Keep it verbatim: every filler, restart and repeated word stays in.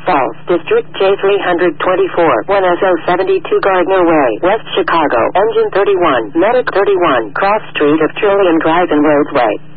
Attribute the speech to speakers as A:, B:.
A: Falls, District J three twenty-four, one S O seventy-two Gardner Way, West Chicago, Engine thirty-one, Medic thirty-one, Cross Street of Trillium Drive and Roadway.